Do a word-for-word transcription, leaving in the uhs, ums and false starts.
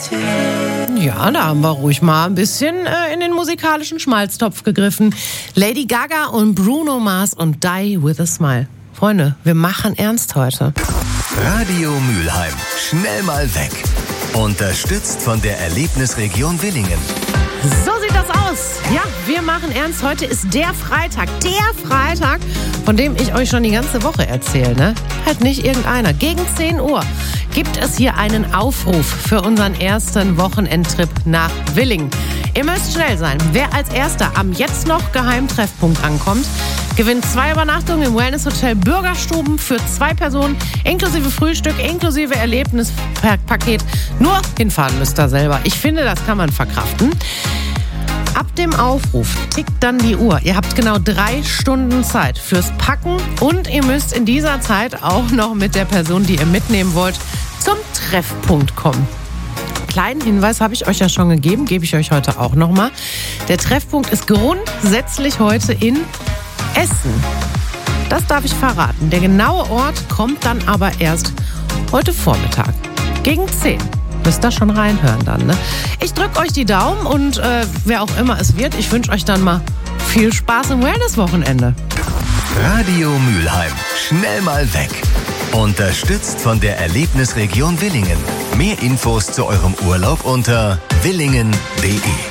Ja, da haben wir ruhig mal ein bisschen äh, in den musikalischen Schmalztopf gegriffen. Lady Gaga und Bruno Mars und Die With A Smile. Freunde, wir machen ernst heute. Radio Mülheim. Schnell mal weg. Unterstützt von der Erlebnisregion Willingen. So sieht das aus. Ja, wir machen ernst. Heute ist der Freitag. Der Freitag, von dem ich euch schon die ganze Woche erzähle. Ne? Halt nicht irgendeiner. Gegen zehn Uhr gibt es hier einen Aufruf für unseren ersten Wochenendtrip nach Willingen. Ihr müsst schnell sein. Wer als Erster am jetzt noch Geheimtreffpunkt ankommt, gewinnt zwei Übernachtungen im Wellness-Hotel Bürgerstuben für zwei Personen, inklusive Frühstück, inklusive Erlebnispaket. Nur hinfahren müsst ihr selber. Ich finde, das kann man verkraften. Ab dem Aufruf tickt dann die Uhr. Ihr habt genau drei Stunden Zeit fürs Packen und ihr müsst in dieser Zeit auch noch mit der Person, die ihr mitnehmen wollt, zum Treffpunkt kommen. Kleinen Hinweis habe ich euch ja schon gegeben, gebe ich euch heute auch nochmal. Der Treffpunkt ist grundsätzlich heute in Essen. Das darf ich verraten. Der genaue Ort kommt dann aber erst heute Vormittag. Gegen zehn. Müsst ihr schon reinhören dann, ne? Ich drücke euch die Daumen und äh, wer auch immer es wird, ich wünsche euch dann mal viel Spaß im Wellness-Wochenende. Radio Mülheim. Schnell mal weg. Unterstützt von der Erlebnisregion Willingen. Mehr Infos zu eurem Urlaub unter willingen punkt de.